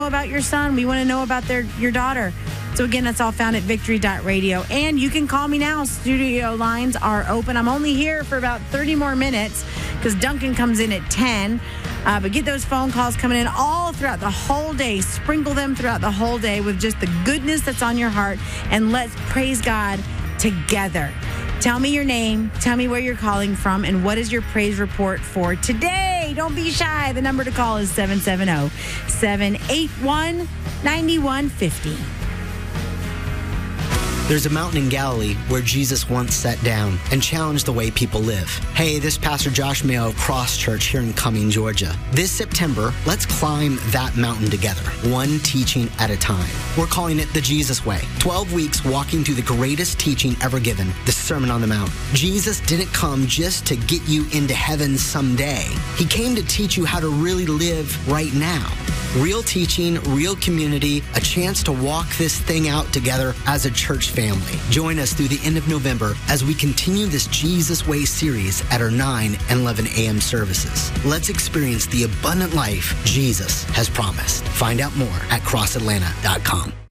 about your son. We want to know about your daughter. So again, that's all found at victory.radio. And you can call me now. Studio lines are open. I'm only here for about 30 more minutes because Duncan comes in at 10. But get those phone calls coming in all throughout the whole day. Sprinkle them throughout the whole day with just the goodness that's on your heart. And let's praise God together. Tell me your name. Tell me where you're calling from. And what is your praise report for today? Don't be shy. The number to call is 770-781-9150. There's a mountain in Galilee where Jesus once sat down and challenged the way people live. Hey, this is Pastor Josh Mayo of Cross Church here in Cumming, Georgia. This September, let's climb that mountain together, one teaching at a time. We're calling it the Jesus Way. 12 weeks walking through the greatest teaching ever given, the Sermon on the Mount. Jesus didn't come just to get you into heaven someday. He came to teach you how to really live right now. Real teaching, real community, a chance to walk this thing out together as a church family. Join us through the end of November as we continue this Jesus Way series at our 9 and 11 a.m. services. Let's experience the abundant life Jesus has promised. Find out more at crossatlanta.com.